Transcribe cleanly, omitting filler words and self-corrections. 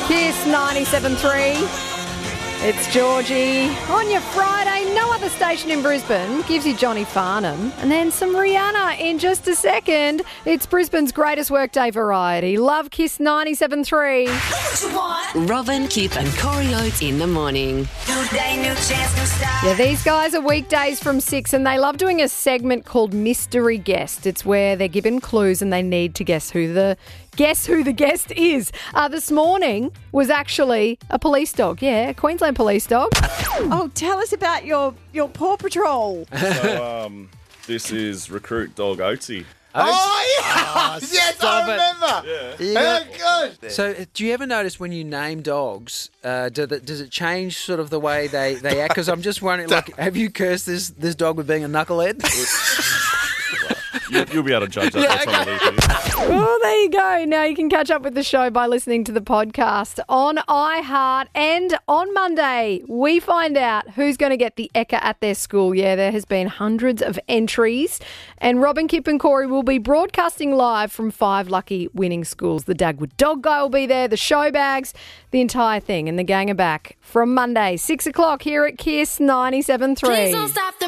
Kiss 97.3. It's Georgie. On your Friday, no other station in Brisbane gives you Johnny Farnham. And then some Rihanna in just a second. It's Brisbane's greatest workday variety. Love Kiss 97.3. Robin, Kip and Corey Oates in the morning. New day, new chance, new start. Yeah, these guys are weekdays from 6 and they love doing a segment called Mystery Guest. It's where they're given clues and they need to guess who the guest is. This morning was actually a police dog. Yeah, a Queensland police dog. Oh, tell us about your Paw Patrol. So, this is recruit dog Oatsy. Oh, yeah! Yes, I remember. Yeah. Oh, good. So, do you ever notice when you name dogs, does it change sort of the way they act? Because I'm just wondering, like, have you cursed this dog with being a knucklehead? You'll be able to judge that. That's on the TV. Oh, there you go. Now you can catch up with the show by listening to the podcast on iHeart. And on Monday, we find out who's going to get the Ekka at their school. Yeah, there has been hundreds of entries. And Robin, Kip and Corey will be broadcasting live from 5 lucky winning schools. The Dagwood Dog Guy will be there, the show bags, the entire thing. And the gang are back from Monday, 6 o'clock here at Kiss 97.3. Please don't stop